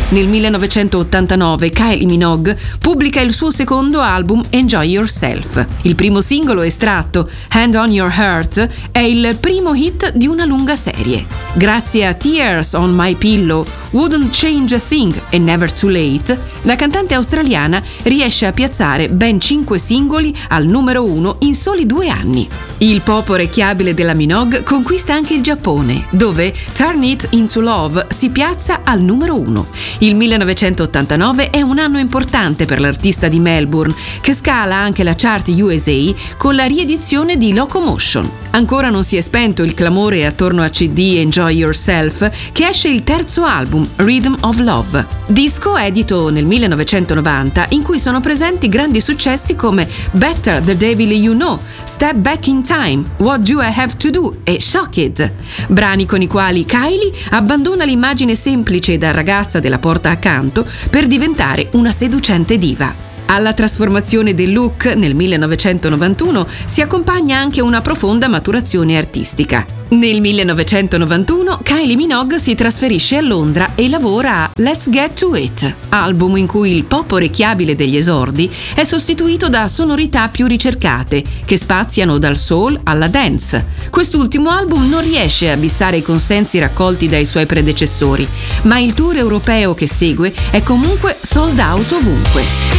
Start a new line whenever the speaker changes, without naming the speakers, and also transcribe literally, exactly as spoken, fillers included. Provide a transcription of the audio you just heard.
Nel millenovecentottantanove Kylie Minogue pubblica il suo secondo album Enjoy Yourself. Il primo singolo estratto, Hand on Your Heart, è il primo hit di una lunga serie. Grazie a Tears on My Pillow, Wouldn't Change a Thing e Never Too Late, la cantante australiana riesce a piazzare ben cinque singoli al numero uno in soli due anni. Il pop orecchiabile della Minogue conquista anche il Giappone, dove Turn It Into Love si piazza al numero uno. Il millenovecentottantanove è un anno importante per l'artista di Melbourne, che scala anche la chart U S A con la riedizione di Locomotion. Ancora non si è spento il clamore attorno a C D Enjoy Yourself, che esce il terzo album, Rhythm of Love. Disco edito nel millenovecentonovanta, in cui sono presenti grandi successi come Better the Devil You Know, Step Back in Time, What Do I Have to Do e Shocked, brani con i quali Kylie abbandona l'immagine semplice da ragazza della porta accanto per diventare una seducente diva. Alla trasformazione del look nel millenovecentonovantuno si accompagna anche una profonda maturazione artistica. Nel millenovecentonovantuno Kylie Minogue si trasferisce a Londra e lavora a Let's Get to It, album in cui il pop orecchiabile degli esordi è sostituito da sonorità più ricercate, che spaziano dal soul alla dance. Quest'ultimo album non riesce a bissare i consensi raccolti dai suoi predecessori, ma il tour europeo che segue è comunque sold out ovunque.